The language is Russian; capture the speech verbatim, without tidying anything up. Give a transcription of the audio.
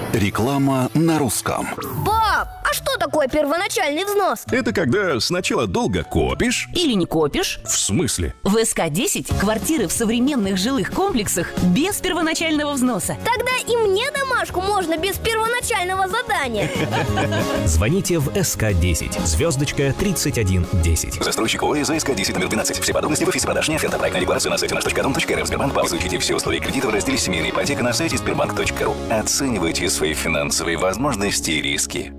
Реклама на русском. Пап, а что такое первоначальный взнос? Это когда сначала долго копишь. Или не копишь. В смысле? В эс ка десять квартиры в современных жилых комплексах без первоначального взноса. Тогда и мне домашку можно без первоначального задания. Звоните в эс ка десять, звездочка тридцать один десять. Застройщик ОАО за эс ка десять номер двенадцать. Все подробности в офисе продаж «Неоферта». Проектная декларация на сайте наш точка дом точка эр эф. Сбербанк. Изучите все условия кредита в разделе «Семейная ипотека» на сайте сбербанк точка ру. Оценивайте свои финансовые возможности и риски.